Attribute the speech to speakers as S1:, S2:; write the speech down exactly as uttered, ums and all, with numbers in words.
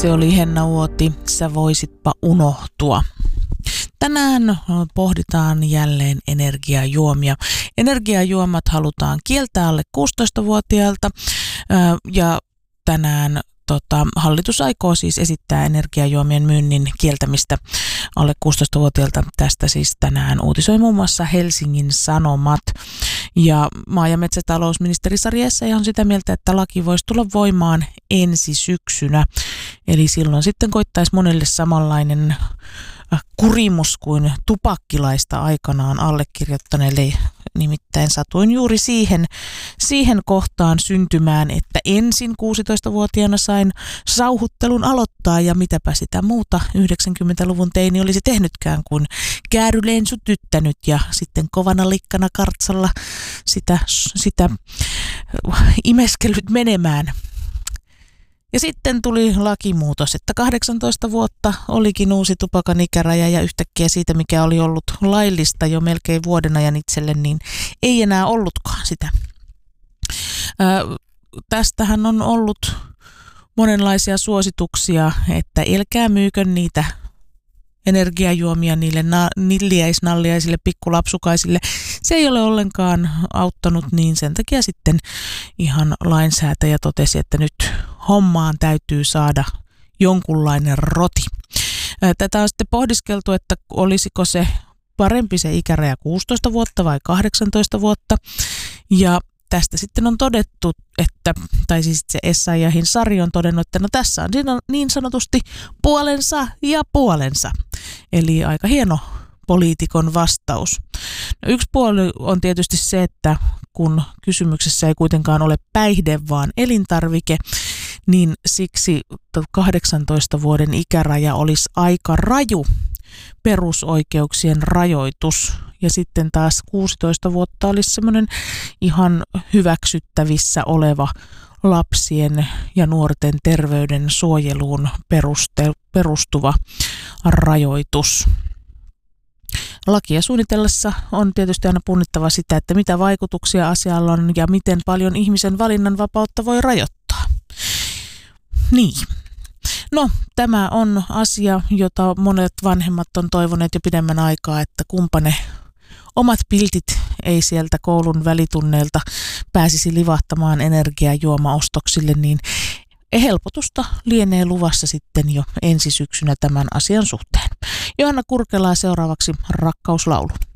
S1: Se oli Henna Uoti, Sä voisitpa unohtua. Tänään pohditaan jälleen energiajuomia. Energiajuomat halutaan kieltää alle kuusitoistavuotiailta ja tänään tota, hallitus aikoo siis esittää energiajuomien myynnin kieltämistä alle kuusitoistavuotiailta. Tästä siis tänään uutisoi muun muassa Helsingin Sanomat. Ja maa- ja metsätalousministeri Sari Essayah on sitä mieltä, että laki voisi tulla voimaan ensi syksynä. Eli silloin sitten koittaisi monelle samanlainen kurimus kuin tupakkilaista aikanaan allekirjoittaneelle. Nimittäin satuin juuri siihen, siihen kohtaan syntymään, että ensin kuusitoistavuotiaana sain sauhuttelun aloittaa ja mitäpä sitä muuta yhdeksänkymmentäluvun teini olisi tehnytkään kuin käärylensu tyttänyt ja sitten kovana likkana kartsalla sitä, sitä imeskellyt menemään. Ja sitten tuli lakimuutos, että kahdeksantoista vuotta olikin uusi tupakan ikäraja ja yhtäkkiä siitä, mikä oli ollut laillista jo melkein vuoden ajan itselle, niin ei enää ollutkaan sitä. Ää, tästähän on ollut monenlaisia suosituksia, että älkää myykö niitä energiajuomia niille na- nilliäisnalliaisille pikkulapsukaisille. Se ei ole ollenkaan auttanut, niin sen takia sitten ihan lainsäätäjä totesi, että nyt hommaan täytyy saada jonkunlainen roti. Tätä on sitten pohdiskeltu, että olisiko se parempi se ikäraja kuusitoista vuotta vai kahdeksantoista vuotta. Ja tästä sitten on todettu, että, tai siis se Essayahin Sari on todennut, että no tässä on niin sanotusti puolensa ja puolensa. Eli aika hieno poliitikon vastaus. No yksi puoli on tietysti se, että kun kysymyksessä ei kuitenkaan ole päihde, vaan elintarvike, niin siksi kahdeksantoista vuoden ikäraja olisi aika raju perusoikeuksien rajoitus. Ja sitten taas kuusitoista vuotta olisi semmoinen ihan hyväksyttävissä oleva lapsien ja nuorten terveyden suojeluun peruste, perustuva rajoitus. Lakia suunnitellessa on tietysti aina punnittava sitä, että mitä vaikutuksia asialla on ja miten paljon ihmisen valinnanvapautta voi rajoittaa. Niin. No, tämä on asia, jota monet vanhemmat on toivoneet jo pidemmän aikaa, että kumpa ne omat piltit ei sieltä koulun välitunneilta pääsisi livahtamaan energiajuomaostoksille, niin helpotusta lienee luvassa sitten jo ensi syksynä tämän asian suhteen. Johanna Kurkelaa seuraavaksi Rakkauslaulu.